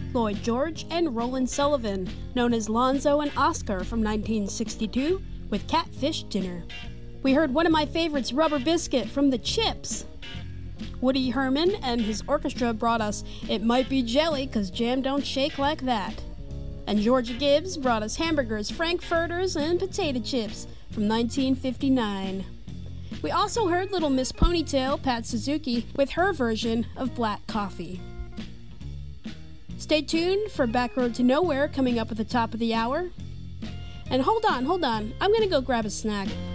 Lloyd George, and Roland Sullivan, known as Lonzo and Oscar from 1962, with Catfish Dinner. We heard one of my favorites, Rubber Biscuit, from the Chips. Woody Herman and his orchestra brought us It Might Be Jelly 'Cause Jam Don't Shake Like That. And Georgia Gibbs brought us Hamburgers, Frankfurters, and Potato Chips from 1959. We also heard Little Miss Ponytail, Pat Suzuki, with her version of Black Coffee. Stay tuned for Back Road to Nowhere coming up at the top of the hour. And hold on, I'm gonna go grab a snack.